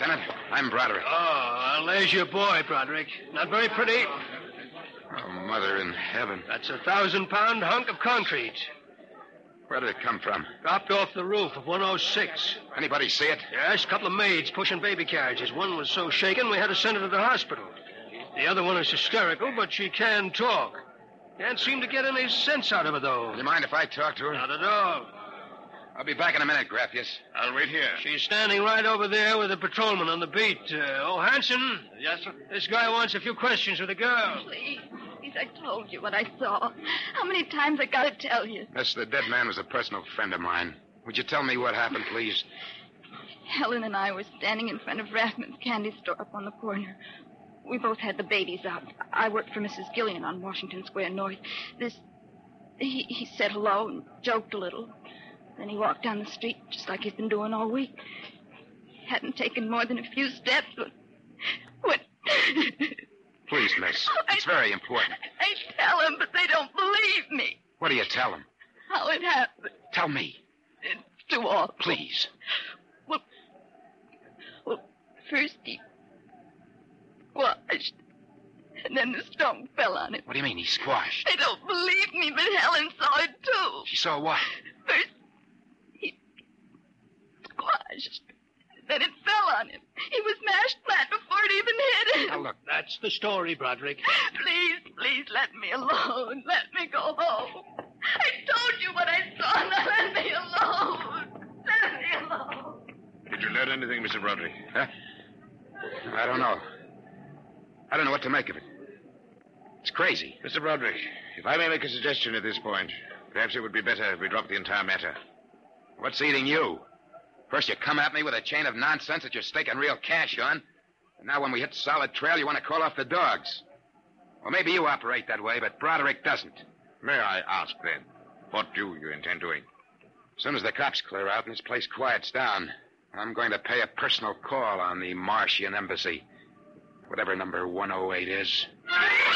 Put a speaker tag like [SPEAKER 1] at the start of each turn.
[SPEAKER 1] Lieutenant. I'm Broderick.
[SPEAKER 2] Oh, well, there's your boy, Broderick. Not very pretty.
[SPEAKER 1] Oh, Mother in heaven.
[SPEAKER 2] That's a 1,000-pound hunk of concrete.
[SPEAKER 1] Where did it come from?
[SPEAKER 2] Dropped off the roof of 106.
[SPEAKER 1] Anybody see it?
[SPEAKER 2] Yes, a couple of maids pushing baby carriages. One was so shaken we had to send her to the hospital. The other one is hysterical, but she can talk. Can't seem to get any sense out of her, though.
[SPEAKER 1] Do you mind if I talk to her?
[SPEAKER 2] Not at all.
[SPEAKER 1] I'll be back in a minute, Graffius. I'll wait here.
[SPEAKER 2] She's standing right over there with the patrolman on the beat. Hanson?
[SPEAKER 3] Yes, sir?
[SPEAKER 2] This guy wants a few questions with the girl.
[SPEAKER 4] Please, I told you what I saw. How many times I gotta tell you?
[SPEAKER 1] Yes, the dead man was a personal friend of mine. Would you tell me what happened, please?
[SPEAKER 4] Helen and I were standing in front of Rathman's candy store up on the corner. We both had the babies out. I worked for Mrs. Gillian on Washington Square North. He said hello and joked a little. Then he walked down the street just like he's been doing all week. Hadn't taken more than a few steps when...
[SPEAKER 1] Please, miss. It's very important.
[SPEAKER 4] I tell them, but they don't believe me.
[SPEAKER 1] What do you tell them?
[SPEAKER 4] How it happened.
[SPEAKER 1] Tell me.
[SPEAKER 4] It's too awful.
[SPEAKER 1] Please.
[SPEAKER 4] Well, first he squashed, and then the stone fell on him.
[SPEAKER 1] What do you mean, he squashed?
[SPEAKER 4] They don't believe me, but Helen saw it, too.
[SPEAKER 1] She saw what?
[SPEAKER 4] First, he squashed, then it fell on him. He was mashed flat before it even hit him.
[SPEAKER 1] Now, look.
[SPEAKER 2] That's the story, Broderick.
[SPEAKER 4] Please, let me alone. Let me go home. I told you what I saw. Now let me alone. Let me alone.
[SPEAKER 3] Did you learn anything, Mr. Broderick?
[SPEAKER 1] Huh? I don't know. I don't know what to make of it. It's crazy.
[SPEAKER 3] Mr. Broderick, if I may make a suggestion at this point, perhaps it would be better if we dropped the entire matter.
[SPEAKER 1] What's eating you? First you come at me with a chain of nonsense that you're staking real cash on. And now when we hit the solid trail, you want to call off the dogs. Well, maybe you operate that way, but Broderick doesn't.
[SPEAKER 3] May I ask, then, what do you intend doing?
[SPEAKER 1] As soon as the cops clear out and this place quiets down, I'm going to pay a personal call on the Martian embassy. Whatever number 108 is.